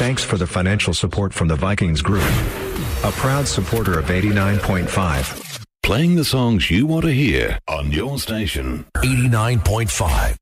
Thanks for the financial support from the Vikings Group, a proud supporter of 89.5. Playing the songs you want to hear on your station. 89.5.